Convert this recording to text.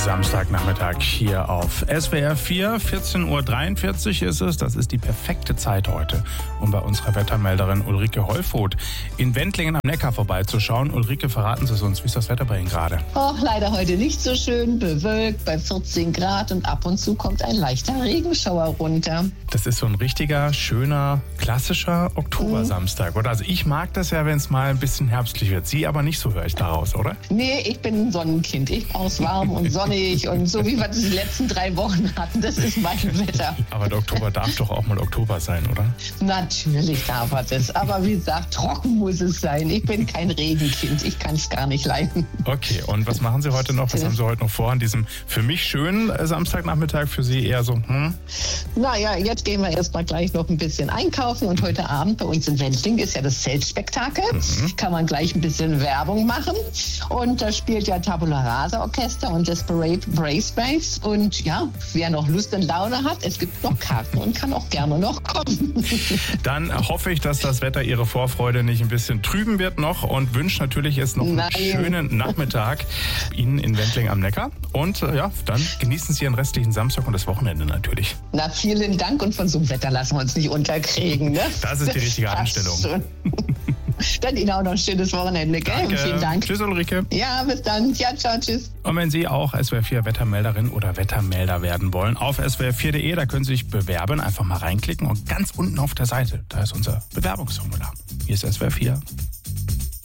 Samstagnachmittag hier auf SWR 4, 14.43 Uhr ist es. Das ist die perfekte Zeit heute, um bei unserer Wettermelderin Ulrike Heufoth in Wendlingen am Neckar vorbeizuschauen. Ulrike, verraten Sie es uns, wie ist das Wetter bei Ihnen gerade? Leider heute nicht so schön, bewölkt bei 14 Grad und ab und zu kommt ein leichter Regenschauer runter. Das ist so ein richtiger, schöner, klassischer Oktobersamstag, oder? Also ich mag das ja, wenn es mal ein bisschen herbstlich wird. Sie aber nicht, so höre ich daraus, oder? Nee, ich bin ein Sonnenkind. Ich brauch's warm und sonnig und so wie wir das die letzten 3 Wochen hatten. Das ist mein Wetter. Aber der Oktober darf doch auch mal Oktober sein, oder? Natürlich darf er das. Aber wie gesagt, trocken muss es sein. Ich bin kein Regenkind. Ich kann es gar nicht leiden. Okay, und was machen Sie heute noch? Was haben Sie heute noch vor an diesem für mich schönen Samstagnachmittag? Für Sie eher so, Naja, jetzt gehen wir erstmal gleich noch ein bisschen einkaufen. Und heute Abend bei uns in Wendling ist ja das Zeltspektakel. Kann man gleich ein bisschen Werbung machen. Und da spielt ja Tabula Rasa Orchester und Desperate Braceways. Und ja, wer noch Lust und Laune hat, es gibt noch Karten und kann auch gerne noch kommen. Dann hoffe ich, dass das Wetter Ihre Vorfreude nicht ein bisschen trüben wird noch und wünsche natürlich jetzt noch einen schönen Nachmittag Ihnen in Wendling am Neckar. Und ja, dann genießen Sie Ihren restlichen Samstag und das Wochenende natürlich. Na, vielen Dank und von so einem Wetter lassen wir uns nicht unterkriegen. Ne? Das ist die richtige Einstellung. Dann Ihnen auch noch ein schönes Wochenende, gell? Danke. Und vielen Dank. Tschüss, Ulrike. Ja, bis dann. Ja, ciao, tschüss. Und wenn Sie auch SWR 4 Wettermelderin oder Wettermelder werden wollen, auf swr4.de, da können Sie sich bewerben. Einfach mal reinklicken und ganz unten auf der Seite, da ist unser Bewerbungsformular. Hier ist SWR 4.